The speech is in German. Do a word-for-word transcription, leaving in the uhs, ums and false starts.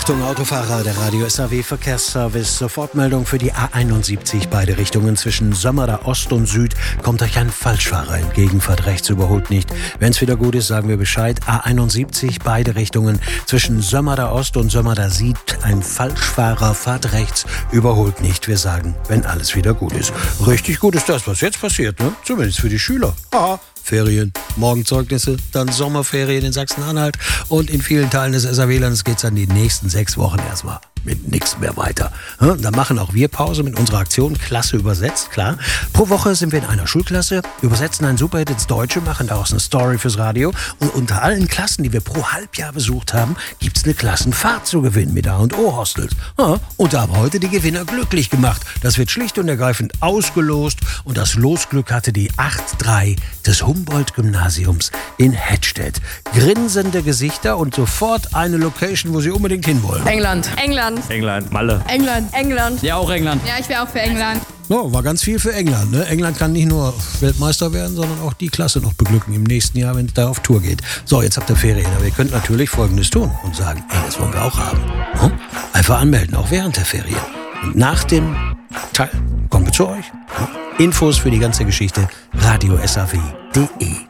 Achtung Autofahrer, der Radio S A W Verkehrsservice. Sofortmeldung für die A einundsiebzig, beide Richtungen zwischen Sömmerda Ost und Süd. Kommt euch ein Falschfahrer entgegen, fahrt rechts, überholt nicht. Wenn's wieder gut ist, sagen wir Bescheid. A einundsiebzig, beide Richtungen zwischen Sömmerda Ost und Sömmerda Süd. Ein Falschfahrer, fahrt rechts, überholt nicht. Wir sagen, wenn alles wieder gut ist. Richtig gut ist das, was jetzt passiert, ne? Zumindest für die Schüler. Aha. Ferien, Morgenzeugnisse, dann Sommerferien in Sachsen-Anhalt und in vielen Teilen des S A W-Landes geht's dann die nächsten sechs Wochen erstmal mit nichts mehr weiter. Da machen auch wir Pause mit unserer Aktion Klasse übersetzt, klar. Pro Woche sind wir in einer Schulklasse, übersetzen einen Superhit ins Deutsche, machen daraus eine Story fürs Radio und unter allen Klassen, die wir pro Halbjahr besucht haben, gibt's eine Klassenfahrt zu gewinnen mit A und O Hostels. Ja, und da haben heute die Gewinner glücklich gemacht. Das wird schlicht und ergreifend ausgelost und das Losglück hatte die acht drei des Humboldt-Gymnasiums in Hettstedt. Grinsende Gesichter und sofort eine Location, wo sie unbedingt hinwollen. England. England. England. Malle. England. England. Ja, auch England. Ja, ich wäre auch für England. Ja, war ganz viel für England. Ne? England kann nicht nur Weltmeister werden, sondern auch die Klasse noch beglücken im nächsten Jahr, wenn es da auf Tour geht. So, jetzt habt ihr Ferien, aber ihr könnt natürlich Folgendes tun und sagen, ey, das wollen wir auch haben. Hm? Einfach anmelden, auch während der Ferien. Und nach dem Teil kommen wir zu euch. Hm? Infos für die ganze Geschichte radio S A W punkt de.